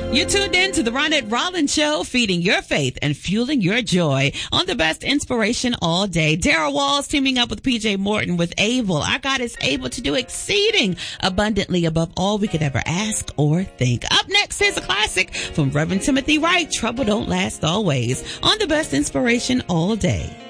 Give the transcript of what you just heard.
You're tuned in to the Ronette Rollins Show, feeding your faith and fueling your joy on the best inspiration all day. Darrell Walls teaming up with PJ Morton with Able. Our God is able to do exceeding abundantly above all we could ever ask or think. Up next is a classic from Reverend Timothy Wright, Trouble Don't Last Always, on the best inspiration all day.